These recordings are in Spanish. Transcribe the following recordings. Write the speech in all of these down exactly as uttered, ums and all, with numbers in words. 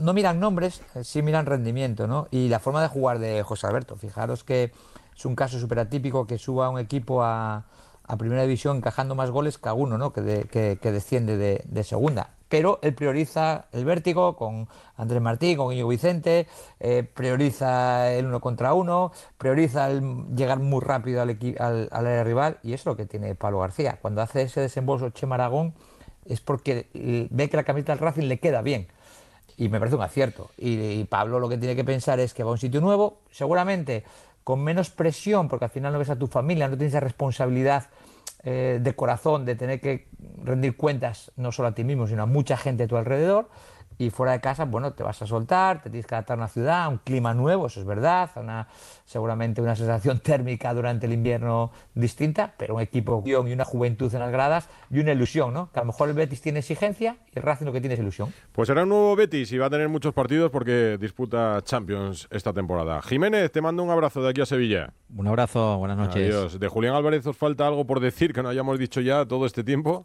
no miran nombres, eh, sí miran rendimiento, ¿no? Y la forma de jugar de José Alberto. Fijaros que es un caso súper atípico que suba un equipo a, a primera división encajando más goles que a uno, ¿no? Que, de- que- que desciende de, de segunda. Pero él prioriza el vértigo con Andrés Martín, con Íñigo Vicente, eh, prioriza el uno contra uno, prioriza el llegar muy rápido al, equi- al, al área rival, y eso es lo que tiene Pablo García. Cuando hace ese desembolso Chema Aragón es porque eh, ve que la camiseta del Racing le queda bien. Y me parece un acierto. Y, y Pablo lo que tiene que pensar es que va a un sitio nuevo, seguramente con menos presión, porque al final no ves a tu familia, no tienes esa responsabilidad eh, de corazón de tener que rendir cuentas no solo a ti mismo, sino a mucha gente a tu alrededor. Y fuera de casa, bueno, te vas a soltar, te tienes que adaptar a una ciudad, a un clima nuevo, eso es verdad, a una, seguramente una sensación térmica durante el invierno distinta, pero un equipo y una juventud en las gradas y una ilusión, ¿no? Que a lo mejor el Betis tiene exigencia y el Racing lo que tiene es ilusión. Pues será un nuevo Betis y va a tener muchos partidos porque disputa Champions esta temporada. Jiménez, te mando un abrazo de aquí a Sevilla. Un abrazo, buenas noches. Adiós. ¿De Julián Álvarez os falta algo por decir que no hayamos dicho ya todo este tiempo?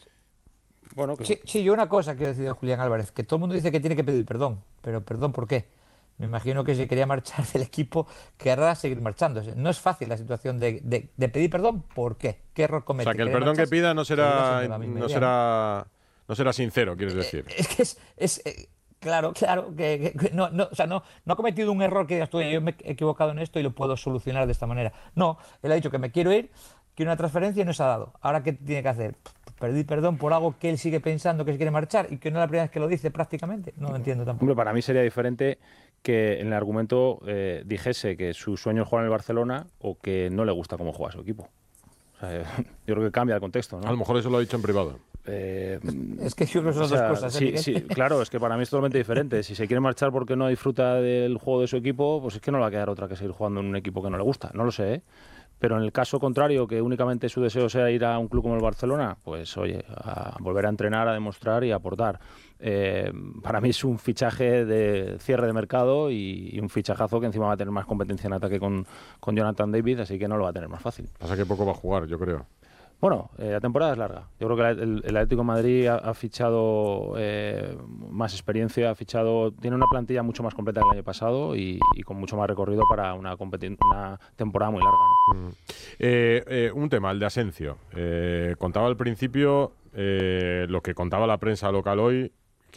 Bueno, que... Sí, sí, yo una cosa quiero decir de Julián Álvarez, que todo el mundo dice que tiene que pedir perdón, pero perdón, ¿por qué? Me imagino que si quería marchar del equipo, querrá seguir marchando. No es fácil la situación de, de- de pedir perdón, ¿por qué? ¿Qué error O comete? sea, que el ¿Querer perdón que marcharse? pida no Seguirá será, siendo la misma no idea, ¿no? será, no será sincero, quieres decir. Es que es, es, eh, claro, claro, que, que- que no, no, o sea, no, no ha cometido un error que digas tú, yo me he equivocado en esto y lo puedo solucionar de esta manera. No, él ha dicho que me quiero ir, quiero una transferencia y no se ha dado. Ahora, ¿qué tiene que hacer? Pedir perdón por algo que él sigue pensando que se quiere marchar y que no es la primera vez que lo dice prácticamente. No lo entiendo tampoco. Hombre, para mí sería diferente que en el argumento eh, dijese que su sueño es jugar en el Barcelona o que no le gusta cómo juega su equipo. O sea, yo creo que cambia el contexto, ¿no? A lo mejor eso lo ha dicho en privado. Eh, Es que yo creo que son o sea, dos cosas, ¿eh, sí, Miguel? sí, claro, es que para mí es totalmente diferente. Si se quiere marchar porque no disfruta del juego de su equipo, pues es que no le va a quedar otra que seguir jugando en un equipo que no le gusta. No lo sé, ¿eh? Pero en el caso contrario, que únicamente su deseo sea ir a un club como el Barcelona, pues oye, a volver a entrenar, a demostrar y a aportar. Eh, para mí es un fichaje de cierre de mercado y, y un fichajazo que encima va a tener más competencia en ataque con, con Jonathan David, así que no lo va a tener más fácil. Pasa que poco va a jugar, yo creo. Bueno, eh, la temporada es larga. Yo creo que el, el Atlético de Madrid ha, ha fichado eh, más experiencia, ha fichado, tiene una plantilla mucho más completa que el año pasado y, y con mucho más recorrido para una, competi- una temporada muy larga, ¿no? Mm. Eh, eh, un tema, el de Asencio. Eh, contaba al principio eh, lo que contaba la prensa local hoy,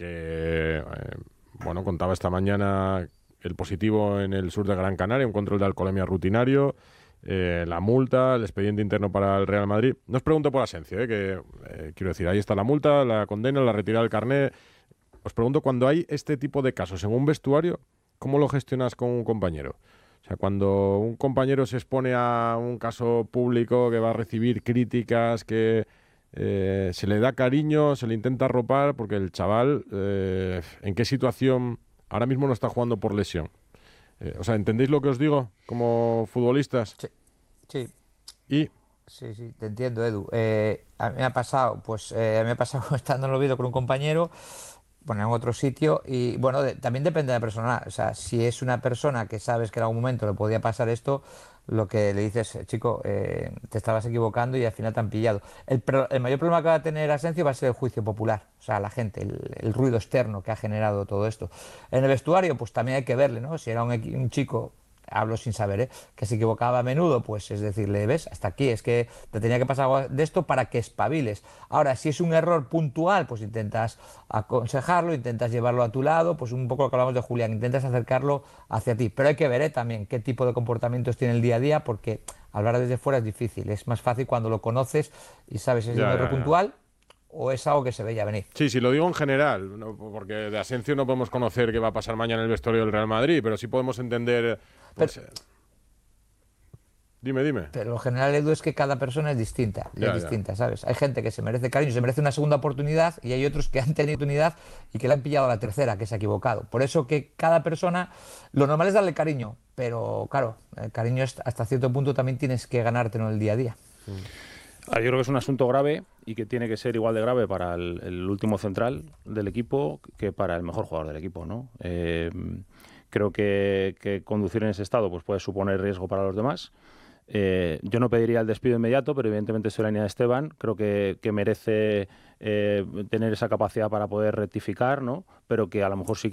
que eh, bueno, contaba esta mañana el positivo en el sur de Gran Canaria, un control de alcoholemia rutinario. Eh, la multa, el expediente interno para el Real Madrid. No os pregunto por Asencio, eh, que eh, quiero decir, ahí está la multa, la condena, la retirada del carnet. Os pregunto, cuando hay este tipo de casos en un vestuario, ¿cómo lo gestionas con un compañero? O sea, cuando un compañero se expone a un caso público que va a recibir críticas, que eh, se le da cariño, se le intenta arropar, porque el chaval, eh, ¿en qué situación ahora mismo no está jugando por lesión? Eh, o sea, ¿entendéis lo que os digo como futbolistas? Sí, sí. Y Sí, sí, te entiendo, Edu. Eh, a mí me ha pasado, pues eh, a mí me ha pasado estando en el Oviedo con un compañero, bueno, en otro sitio, y bueno, de- también depende de la persona. O sea, si es una persona que sabes que en algún momento le podía pasar esto, lo que le dices, "Eh, chico, eh, te estabas equivocando y al final te han pillado". El, pro- el mayor problema que va a tener Asencio va a ser el juicio popular, o sea, la gente, el, el ruido externo que ha generado todo esto. En el vestuario, pues también hay que verle, ¿no? Si era un, equi- un chico, hablo sin saber, ¿eh? Que se equivocaba a menudo, pues es decirle, ves, hasta aquí, es que te tenía que pasar algo de esto para que espabiles. Ahora, si es un error puntual, pues intentas aconsejarlo, intentas llevarlo a tu lado, pues un poco lo que hablamos de Julián, intentas acercarlo hacia ti. Pero hay que ver, ¿eh? También qué tipo de comportamientos tiene el día a día, porque hablar desde fuera es difícil. Es más fácil cuando lo conoces y sabes si es un ya, error ya, ya. puntual o es algo que se veía venir. Sí, sí, lo digo en general, no, porque de Asencio no podemos conocer qué va a pasar mañana en el vestuario del Real Madrid, pero sí podemos entender... Pues, Pero- eh, dime, dime. Pero lo general, Edu, es que cada persona es distinta, Ya, es ya. distinta, ¿sabes? Hay gente que se merece cariño, se merece una segunda oportunidad y hay otros que han tenido oportunidad y que le han pillado a la tercera, que se ha equivocado. Por eso que cada persona, lo normal es darle cariño, pero claro, el cariño es- hasta cierto punto también tienes que ganártelo en el día a día. Ah, Yo creo que es un asunto grave y que tiene que ser igual de grave para el, el último central del equipo que para el mejor jugador del equipo, ¿no? Eh, creo que, que conducir en ese estado pues puede suponer riesgo para los demás. Eh, yo no pediría el despido inmediato, pero evidentemente soy la línea de Esteban. Creo que, que merece eh, tener esa capacidad para poder rectificar, ¿no? Pero que a lo mejor sí